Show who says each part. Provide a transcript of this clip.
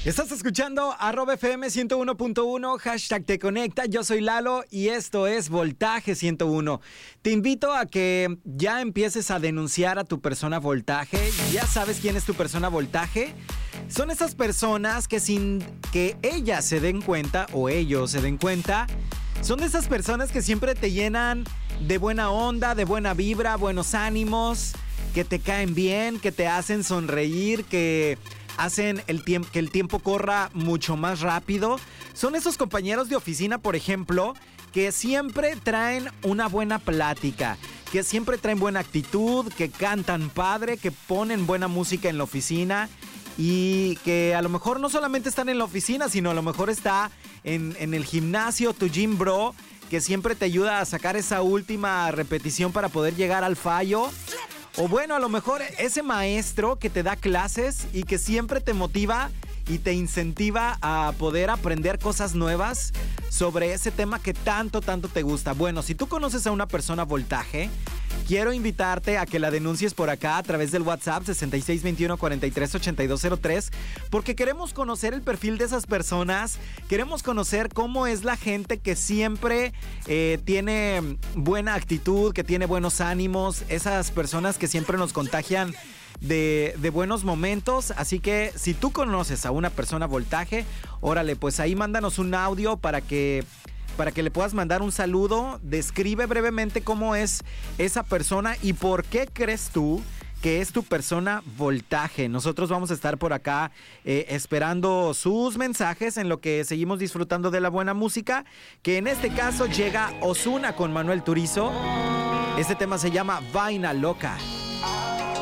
Speaker 1: Estás escuchando @FM 101.1, hashtag te conecta. Yo soy Lalo y esto es Voltaje 101. Te invito a que ya empieces a denunciar a tu persona voltaje. ¿Ya sabes quién es tu persona voltaje? Son esas personas que sin que ellas se den cuenta o ellos se den cuenta, son de esas personas que siempre te llenan de buena onda, de buena vibra, buenos ánimos, que te caen bien, que te hacen sonreír, que hacen que el tiempo corra mucho más rápido. Son esos compañeros de oficina, por ejemplo, que siempre traen una buena plática, que siempre traen buena actitud, que cantan padre, que ponen buena música en la oficina y que a lo mejor no solamente están en la oficina, sino a lo mejor está en el gimnasio, tu gym bro, que siempre te ayuda a sacar esa última repetición para poder llegar al fallo. O bueno, a lo mejor ese maestro que te da clases y que siempre te motiva y te incentiva a poder aprender cosas nuevas sobre ese tema que tanto te gusta. Bueno, si tú conoces a una persona voltaje, quiero invitarte a que la denuncies por acá a través del WhatsApp 6621-438203, porque queremos conocer el perfil de esas personas, queremos conocer cómo es la gente que siempre tiene buena actitud, que tiene buenos ánimos, esas personas que siempre nos contagian de buenos momentos. Así que si tú conoces a una persona voltaje, órale, pues ahí mándanos un audio para que le puedas mandar un saludo. Describe brevemente cómo es esa persona y por qué crees tú que es tu persona voltaje. Nosotros vamos a estar por acá esperando sus mensajes en lo que seguimos disfrutando de la buena música, que en este caso llega Ozuna con Manuel Turizo. Este tema se llama Vaina Loca.